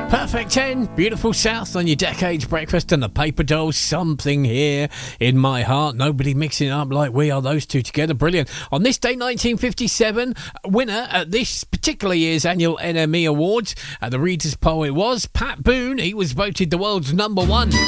Perfect 10, Beautiful South on your Decades Breakfast, and the Paper Dolls, Something Here in My Heart. Nobody mixing it up like we are, those two together. Brilliant. On this day, 1957, winner at this particular year's annual NME Awards, the Reader's Poll, it was Pat Boone. He was voted the world's #1.